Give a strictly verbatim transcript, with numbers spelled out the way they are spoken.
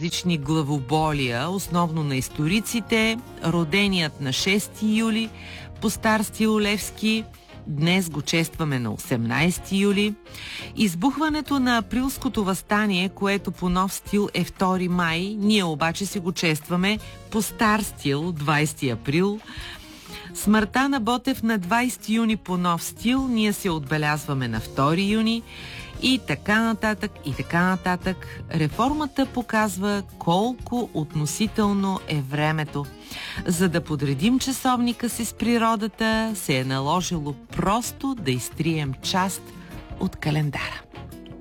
различни главоболия, основно на историците. Роденият на шести юли по стар стил Левски, днес го честваме на осемнайсети юли. Избухването на априлското въстание, което по нов стил е втори май, ние обаче си го честваме по стар стил двайсети април. Смъртта на Ботев на двайсети юни по нов стил, ние се отбелязваме на втори юни. И така нататък, и така нататък. Реформата показва колко относително е времето. За да подредим часовника си с природата, се е наложило просто да изтрием част от календара.